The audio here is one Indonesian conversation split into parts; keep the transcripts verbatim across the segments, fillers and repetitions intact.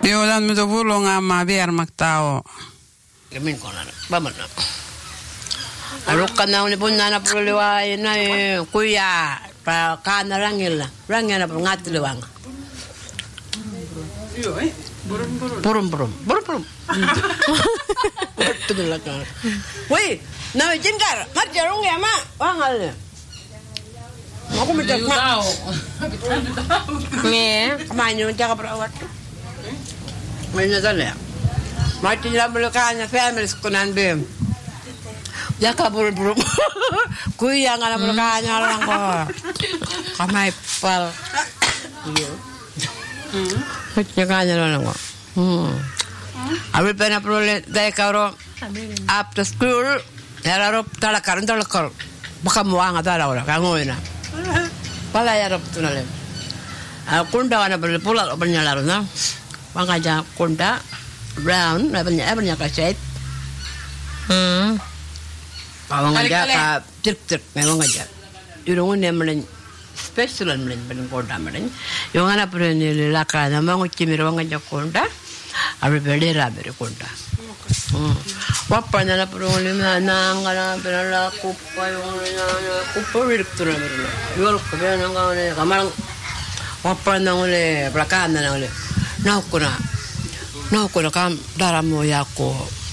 Biolan mo do bulong ama biar magtao. Kemin ko na. Baman na. Alok ka na ni pun na puliway na kuya pa kana rangil na. Rangil na ngat liwang. Yo eh. Burum burum. Burum burum. Burum burum. Betul lah kan. Woi, na jengkar. Mat jarung ya, Mak. Wangal. Aku minta mak. Nge, kemana cakap perawat. Mana sana? Mati dalam belakangnya family sekunan bem. Jaka burum-burum. Kuya ngana belakangnya orang kok. Kamai pal. Iya. Jangan orang kok. Hmm. Abi pernah perlu daya karo after school. Ya rop talakar talakar. Baka muang ada orang kamu ina. Pala ya rop tunale. Kunda wana perlu pula bernyala na. Pangaja kunda brown, banyak banyak kaset. Hmm. Bawang aja ka tir-tir memang aja. Jurungan yang melen special melen melen kunda melen. Yung ana perlu ni laka na mangu cimir wang aja kunda. Abi berdera beri kunda. Hmm. Wapa na perlu ni na ngana perlu kupa yung na kupa direktur na perlu. Yol kupa na ngane kamarang wapa na ngole belakang na ngole. Nah kuna, nah kuna kam dalam moyaku.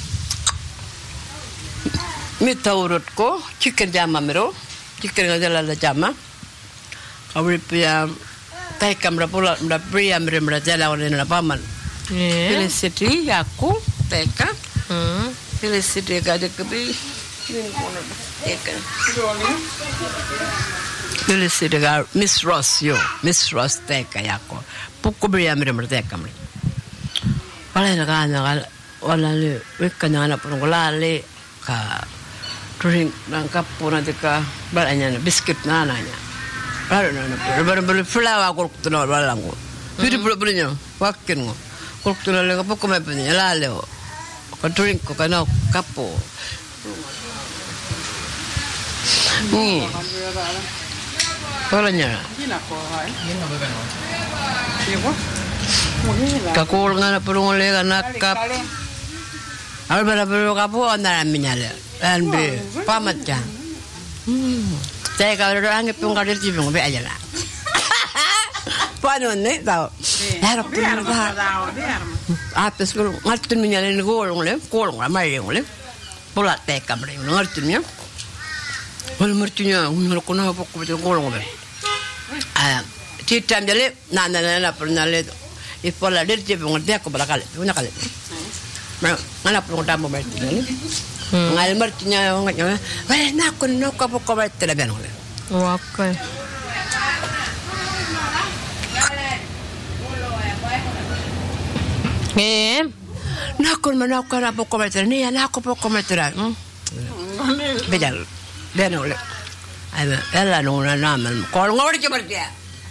Mita urutku, chicken jama mero, chicken ngajala la jama. Kawri pia, tay kamera pula, mda pria mre mda jala wale na paman. Felicity aku, teka. Felicity gade kebi. Teka. Felicity gade Miss Ross yo, Miss Ross teka yaku. Pukul beri ambil mereka kami. Walau nak anak, walau le, mereka anak pun walau ka, turing nangkap pun ada ka, beranya biskuit nananya. Baru nana, baru baru flour aku tunal walau aku. Jadi baru barunya, wakin aku. Kalau tunal le kapuk kami punya lalu, kau turing kau kena kapu. Ni, walaunya. Kakul nga na pulong ulit ka nakap. Ano ba na pulong ka po? Ano na namin niya? Ano ba? Pamat ka. Saya kalau orang itu pun kalau dia pun biasa lah. Paano ni tahu? Harap tu ni tahu. Apa sekarang ngerti ni ni golong le, golong lah macam le. Pola teka mereka ngerti ni. Kalau ngerti ni, orang kena apa kau betul golong le. Ah. Cita jadi nana nana pernah lihat ipola dia dia pengen dia aku berakal punya kali, mana pernah tamu mereka ni, ngal mertinya orang macam, wah nak aku nak apa kau mereka lebih nol. Wakai. Eh, nak aku mana aku apa kau mereka ni, nak aku apa kau mereka, bejal, dia nol. Ada, ada nol nama, kalau ngor cuma dia.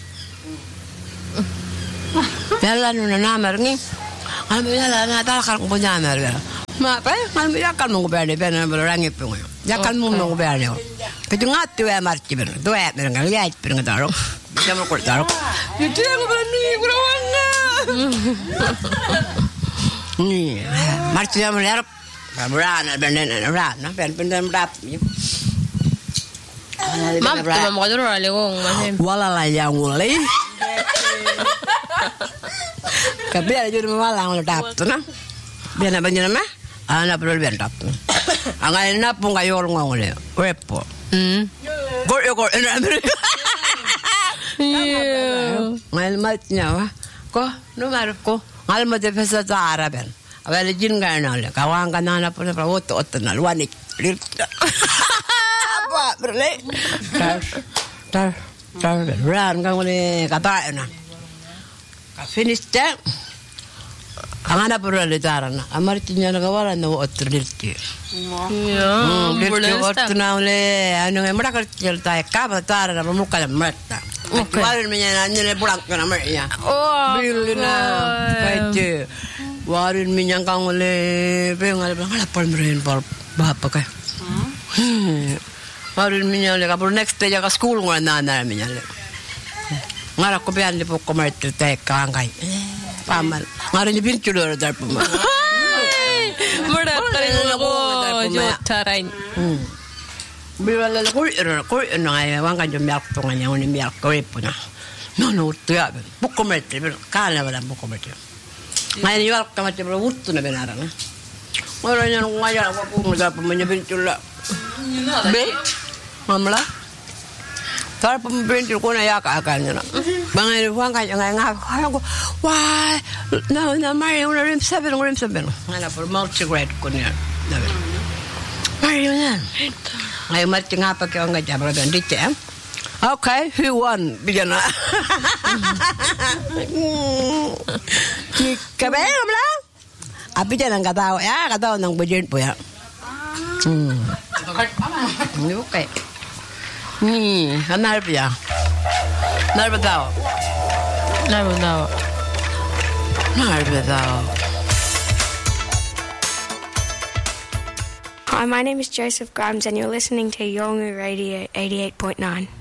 Jalan nuna namar ni, kami jalan natal kalau punya namar ya. Mapa? Kami jalan mungkin berani berani berani pun. Jalan mungkin berani. Kita ngat tu ya marci berani. Tu ya berani lihat berani taruh. Kita mau kau taruh. Itu yang berani kurang. Ni marci yang melihat. Berani berani berani. Berani berani berani. mam tu mam kau tu orang legong macam. Walala yang mulai. Kabel aja rumah malang lo tap tu na, biar nak banyak nama, anak perlu biar tap tu. Angai na pun kayu orang ngole, wepo. Hmm, gor yo gor, enak Amerika. Iya. Ngal matnya wah, ko nomor ko, ngal mat bahasa Araban. Awal jin kan nale, kawan kan anak pun perahu tu otot nal wanik. Apa berle? Tar, tar, tar, ran kan ngole kata na. Finish that. Ang anak pura litaran na. Amar tinya nagawalan na otro dilti. Yeah. Dilti otro na uli. Ano nga mara kerja tayo kapa tara na pamuka na merta. Warin mo niya na nila pulang ka na merta. Oh. Bili na. Kaya warin mo niya kang uli. Pero nga lang halapal mo rin para bapa kayo. Warin mo niya uli. Kapag next day ka school nga na na namin niya uli. Ngara ko biyan di po kumartil tayo kakangkay. Pamal. Ngayon yung pintulo na darpo mo. Mura ka rin ako. Jotaray. Biwala la kuri ro kuri no ay wanga jo miak to nga nyang ni miak ko ipuna. No no to ya. Buko mete pero kala wala buko mete. Ngayon yung ka mate pero wutto na benara na. Ora nya no ngaya ko ko nga pa manya bintula. Be. Mamla. Tar pa bintul ko na ya ka kan na. Bangay wanga nga nga ko. Why? No no Mario na rim seven rim seven. Ngala for multi-grade ko niya. Mario na. Ay mati nga pa kaya nga jabra dan dite. Okay, who won? Bigyan na. Kabe kamla? Abi dyan ang katawa. Ya, katawa ng budget po ya. Hmm. Okay. Hmm, anar pa ya. Anar pa tao. Nar pa tao. Anar pa tao. Hi, my name is Joseph Grimes, and you're listening to Yolngu Radio eighty-eight point nine.